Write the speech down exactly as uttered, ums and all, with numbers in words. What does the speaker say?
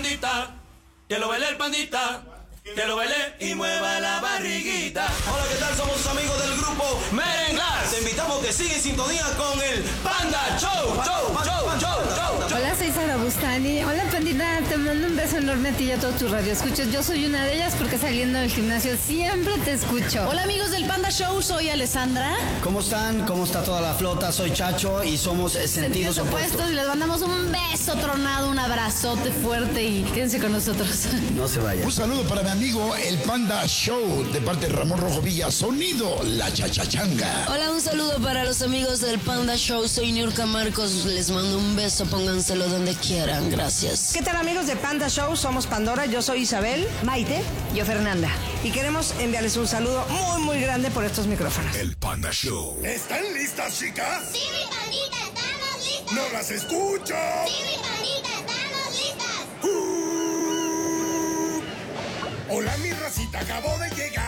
pandita, que lo baile el pandita, que lo baile y mueva la barriguita. Hola, ¿qué tal? Somos amigos del grupo Merenglas. Te invitamos que siga en sintonía con el Panda Show, show, show, show, show. Hola, soy Sara Bustani. Hola, pandita, te mando un beso enorme a ti y a todos tus radioescuchas. Yo soy una de ellas porque saliendo del gimnasio siempre te escucho. Hola, amigos del Panda Show, soy Alessandra. ¿Cómo están? ¿Cómo está toda la flota? Soy Chacho y somos Sentidos, Sentidos Opuestos. Opuestos. Y les mandamos un beso tronado, un abrazote fuerte y quédense con nosotros. No se vayan. Un saludo para mi amigo el Panda Show de parte de Ramón Rojo Villa. Sonido La Chachachanga. Hola, un saludo para los amigos del Panda Show. Soy Niurka Marcos. Les mando un beso. Pónganselo donde quieran. Gracias. ¿Qué tal, amigos de Panda Show? Somos Pandora. Yo soy Isabel. Maite. Yo Fernanda. Y queremos enviarles un saludo muy, muy grande por estos micrófonos. El Panda Show. ¿Están listas, chicas? Sí, mi pandita, estamos listas. ¡No las escucho! Sí, mi pandita, estamos listas. Uh. Hola, mi racita, acabo de llegar.